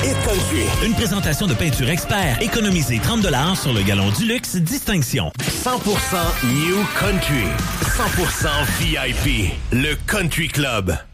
Hit Country. Une présentation de Peinture Expert. Économisez 30$ sur le galon du luxe Distinction. 100% New Country. 100% VIP. Le Country Club.